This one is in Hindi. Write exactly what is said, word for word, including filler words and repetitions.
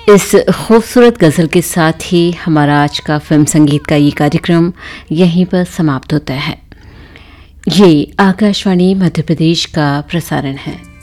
इस खूबसूरत गज़ल के साथ ही हमारा आज का फिल्म संगीत का ये कार्यक्रम यहीं पर समाप्त होता है। ये आकाशवाणी मध्य प्रदेश का प्रसारण है।